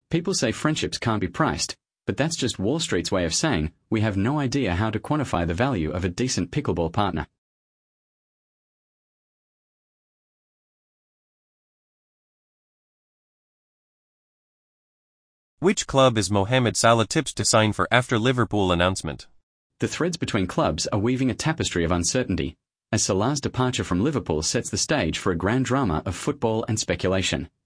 People say friendships can't be priced, but that's just Wall Street's way of saying we have no idea how to quantify the value of a decent pickleball partner. Which club is Mohamed Salah tipped to sign for after Liverpool announcement? The threads between clubs are weaving a tapestry of uncertainty, as Salah's departure from Liverpool sets the stage for a grand drama of football and speculation.